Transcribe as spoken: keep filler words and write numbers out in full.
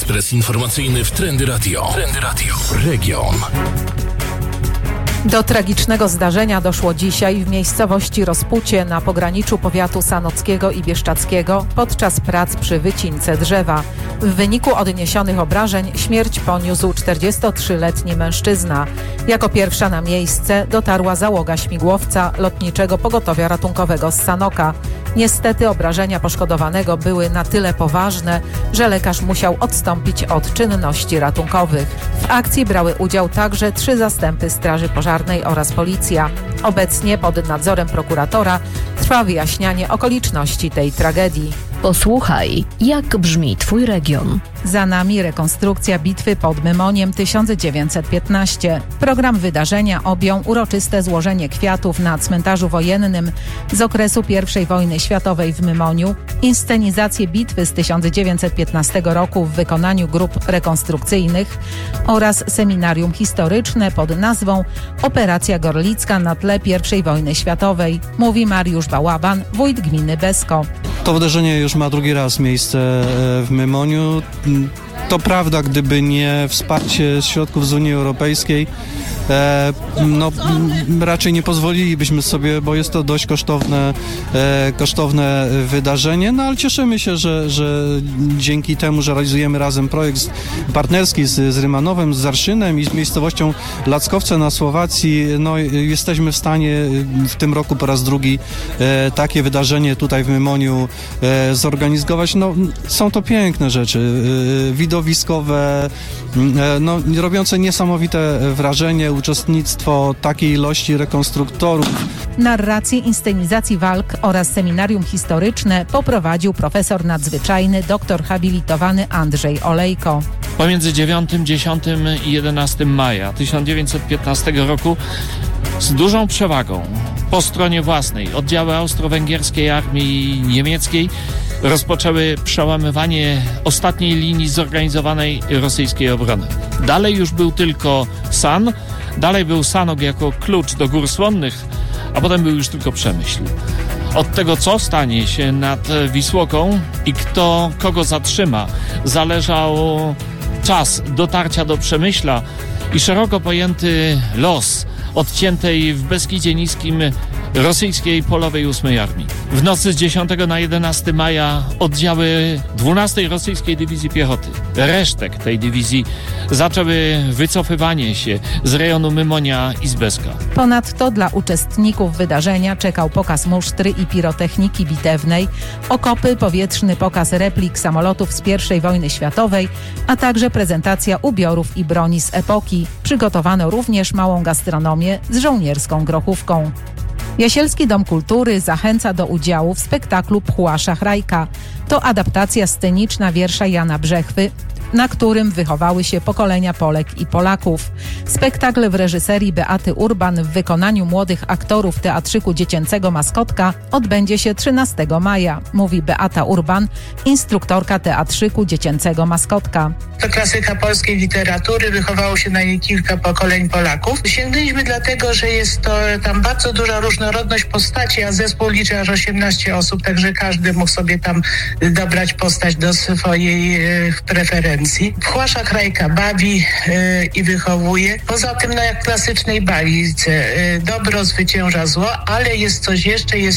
Ekspres informacyjny w Trendy Radio. Trendy Radio. Region. Do tragicznego zdarzenia doszło dzisiaj w miejscowości Rozpucie na pograniczu powiatu sanockiego i bieszczadzkiego podczas prac przy wycince drzewa. W wyniku odniesionych obrażeń śmierć poniósł czterdziestotrzyletni mężczyzna. Jako pierwsza na miejsce dotarła załoga śmigłowca Lotniczego Pogotowia Ratunkowego z Sanoka. Niestety obrażenia poszkodowanego były na tyle poważne, że lekarz musiał odstąpić od czynności ratunkowych. W akcji brały udział także trzy zastępy Straży Pożarnej oraz policja. Obecnie pod nadzorem prokuratora trwa wyjaśnianie okoliczności tej tragedii. Posłuchaj, jak brzmi Twój region. Za nami rekonstrukcja bitwy pod Mymoniem tysiąc dziewięćset piętnaście. Program wydarzenia objął uroczyste złożenie kwiatów na cmentarzu wojennym z okresu pierwszej wojny światowej w Mymoniu, inscenizację bitwy z tysiąc dziewięćset piętnastego roku w wykonaniu grup rekonstrukcyjnych oraz seminarium historyczne pod nazwą Operacja Gorlicka na tle pierwszej wojny światowej, mówi Mariusz Bałaban, wójt gminy Besko. To wydarzenie już ma drugi raz miejsce w Mymoniu. To prawda, gdyby nie wsparcie środków z Unii Europejskiej, e, no, raczej nie pozwolilibyśmy sobie, bo jest to dość kosztowne, e, kosztowne wydarzenie, no ale cieszymy się, że, że dzięki temu, że realizujemy razem projekt partnerski z, z Rymanowem, z Zarszynem i z miejscowością Lackowce na Słowacji, no, jesteśmy w stanie w tym roku po raz drugi e, takie wydarzenie tutaj w Mymoniu e, zorganizować. No, są to piękne rzeczy, e, widowiskowe, no, robiące niesamowite wrażenie, uczestnictwo takiej ilości rekonstruktorów. Narrację inscenizacji walk oraz seminarium historyczne poprowadził profesor nadzwyczajny, doktor habilitowany Andrzej Olejko. Pomiędzy dziewiątym, dziesiątym i jedenastym maja tysiąc dziewięćset piętnastego roku z dużą przewagą po stronie własnej oddziały austro-węgierskiej armii niemieckiej rozpoczęły przełamywanie ostatniej linii zorganizowanej rosyjskiej obrony. Dalej już był tylko San, dalej był Sanok jako klucz do Gór Słonnych, a potem był już tylko Przemyśl. Od tego, co stanie się nad Wisłoką i kto kogo zatrzyma, zależał czas dotarcia do Przemyśla i szeroko pojęty los odciętej w Beskidzie Niskim rosyjskiej polowej ósmej Armii. W nocy z dziesiątego na jedenasty maja oddziały dwunastej Rosyjskiej Dywizji Piechoty, resztek tej dywizji, zaczęły wycofywanie się z rejonu Mymonia i z Beska. Ponadto dla uczestników wydarzenia czekał pokaz musztry i pirotechniki bitewnej, okopy, powietrzny pokaz replik samolotów z pierwszej wojny światowej, a także prezentacja ubiorów i broni z epoki. Przygotowano również małą gastronomię z żołnierską grochówką. Jasielski Dom Kultury zachęca do udziału w spektaklu Pchła Szachrajka. To adaptacja sceniczna wiersza Jana Brzechwy, na którym wychowały się pokolenia Polek i Polaków. Spektakl w reżyserii Beaty Urban w wykonaniu młodych aktorów Teatrzyku Dziecięcego Maskotka odbędzie się trzynastego maja, mówi Beata Urban, instruktorka Teatrzyku Dziecięcego Maskotka. To klasyka polskiej literatury, wychowało się na niej kilka pokoleń Polaków. Sięgnęliśmy dlatego, że jest to tam bardzo duża różnorodność postaci, a zespół liczy aż osiemnaście osób, także każdy mógł sobie tam dobrać postać do swojej e, preferencji. Pchła Szachrajka bawi e, i wychowuje. Poza tym, no jak w klasycznej bajce, e, dobro zwycięża zło, ale jest coś jeszcze, jest